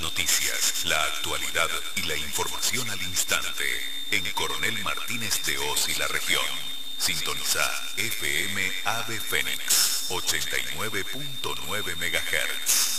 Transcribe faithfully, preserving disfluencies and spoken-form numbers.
noticias, la actualidad y la información al instante. En Coronel Martínez de Oz y la región. Sintoniza F M Ave Fénix ochenta y nueve punto nueve megahertz.